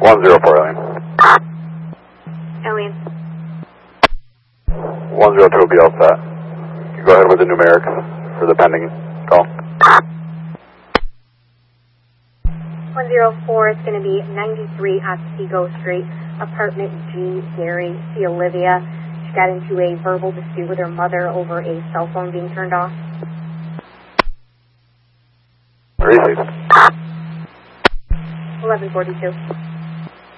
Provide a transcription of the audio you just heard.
104, Alien. Alien. 102 will be all set. You go ahead with the numerics for the pending call. 104 is going to be 93 Otsego Street, apartment G, Gary. See Olivia. She got into a verbal dispute with her mother over a cell phone being turned off. Received. 1142.